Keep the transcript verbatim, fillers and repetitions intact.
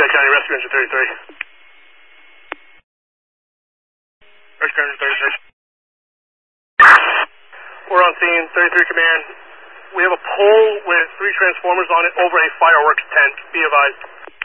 Fayette County, Rescue Engine thirty-three. Rescue Engine thirty-three. We're on scene, thirty-three Command. We have a pole with three transformers on it over a fireworks tent. Be advised.